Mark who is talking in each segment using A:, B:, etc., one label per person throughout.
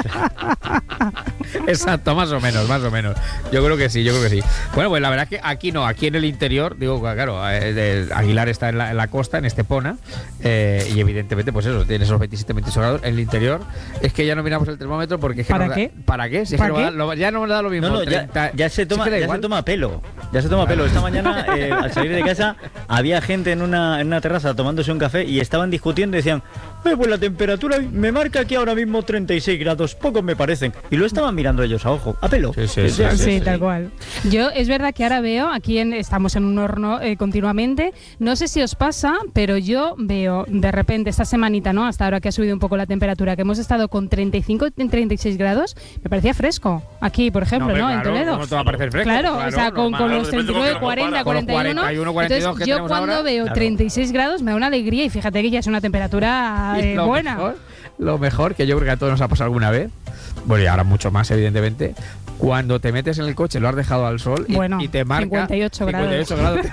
A: Exacto, más o menos. Yo creo que sí. Bueno, pues la verdad es que aquí no, aquí en el interior, digo, claro, Aguilar está en la costa, en Estepona, y evidentemente, pues eso, tiene esos 27, 28 grados. En el interior es que ya no miramos el termómetro porque es que
B: ¿Para qué?
A: ¿Para qué? Si es
B: ¿Para
A: que
B: qué?
A: ya no nos da lo mismo.
C: No, ya se toma pelo. Ya se toma pelo. Esta mañana, al salir de casa, había gente en una terraza tomándose un café y estaban discutiendo y decían, pues la temperatura me marca aquí ahora mismo 36 grados, pocos me parecen. Y lo estaban mirando ellos a ojo, a pelo.
B: Sí, tal cual. Yo, es verdad que ahora veo, aquí estamos en un horno continuamente, no sé si os pasa, pero yo veo de repente esta semanita, ¿no? Hasta ahora que ha subido un poco la temperatura, que hemos estado con 35 y 36 grados, me parecía fresco. Aquí, por ejemplo, ¿no? En Toledo.
A: ¿Cómo te va a parecer fresco?
B: Claro, o sea, con los 39, 40, 41.
A: 42
B: Entonces, yo cuando
A: ahora,
B: veo 36 grados me da una alegría y fíjate que ya es una temperatura buena.
A: Lo mejor, que yo creo que a todos nos ha pasado alguna vez, bueno, y ahora mucho más, evidentemente, cuando te metes en el coche, lo has dejado al sol y te marca
B: 58 grados.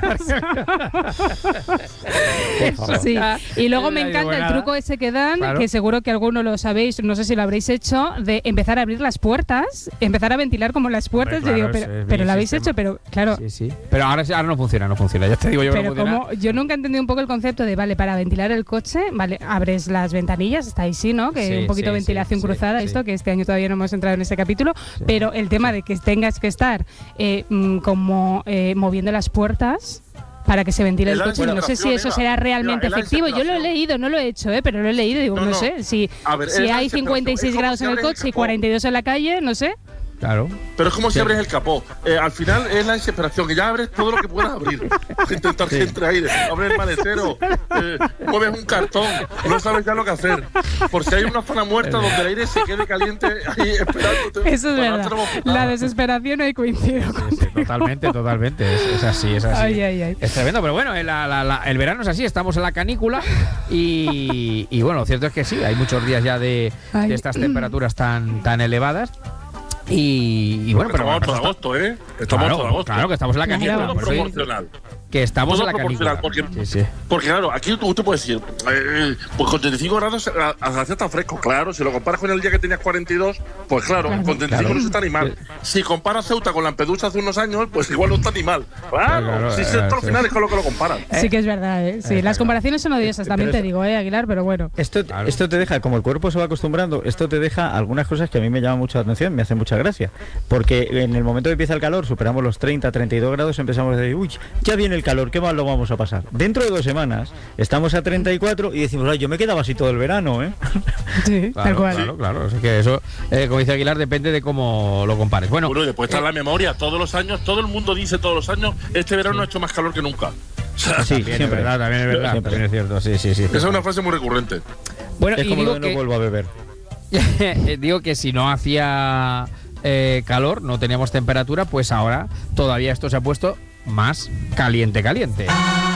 B: Sí. Y luego me encanta el truco ese que dan, claro, que seguro que alguno lo sabéis, no sé si lo habréis hecho, de empezar a abrir las puertas, empezar a ventilar como las puertas. Hombre, claro, yo digo, pero lo habéis hecho, pero claro.
A: Sí. Pero ahora no funciona, ya te digo yo que no funciona.
B: Como yo nunca he entendido un poco el concepto de, vale, para ventilar el coche, vale, abres las ventanillas, está ahí sí, ¿no? Que un poquito de ventilación cruzada, esto, que este año todavía no hemos entrado en ese capítulo, pero el tema de que tengas que estar como moviendo las puertas para que se ventile el coche, no sé si eso será realmente efectivo. Yo lo he leído, no lo he hecho, pero lo he leído, digo, no sé, si hay 56 grados en el coche y 42 en la calle, no sé.
A: Claro.
D: Pero es como si abres el capó. Al final es la desesperación, que ya abres todo lo que puedas abrir. Intentar que entre aire. Abres el maletero, mueves un cartón, no sabes ya lo que hacer. Por si hay una zona muerta donde el aire se quede caliente ahí esperándote.
B: Eso es verdad. La desesperación ahí coincido.
A: Totalmente. Es así.
B: Ay.
A: Es tremendo, pero bueno, el verano es así, estamos en la canícula y bueno, lo cierto es que sí, hay muchos días ya de estas temperaturas tan elevadas. Y bueno, pero
D: estamos en agosto, Estamos en agosto.
A: Claro, que estamos en la canícula.
D: Todo proporcional.
A: Que estamos
D: todo
A: en la canícula.
D: Porque claro, aquí tú te puedes decir, pues con 35 grados hace tan fresco. Claro, si lo comparas con el día que tenías 42, pues claro, con 35 no está ni mal. Si comparas Ceuta con Lampedusa hace unos años, pues igual no está ni mal. Claro, si esto al final es con lo que lo comparan.
B: Sí que es verdad, Sí, las comparaciones son odiosas, también te digo, Aguilar, pero bueno.
C: Esto te deja, como el cuerpo se va acostumbrando, esto te deja algunas cosas que a mí me llaman mucho la atención, me hacen mucha gracia. Porque en el momento que empieza el calor, superamos los 30, 32 grados, empezamos a decir, uy, ya viene el calor, qué mal lo vamos a pasar. Dentro de 2 semanas estamos a 34 y decimos, ay, yo me quedaba así todo el verano,
B: Sí, tal cual.
A: Claro. Es que eso, como dice Aguilar, depende de cómo lo compares. Bueno,
D: y después está la memoria. Todos los años, todo el mundo dice todos los años, este verano ha hecho más calor que nunca.
A: Siempre es verdad, también es cierto. Sí.
D: Esa es una frase muy recurrente.
A: Bueno,
C: es
A: y
C: como
A: digo
C: no vuelvo a beber.
A: Digo que si no hacía calor, no teníamos temperatura, pues ahora todavía esto se ha puesto más caliente.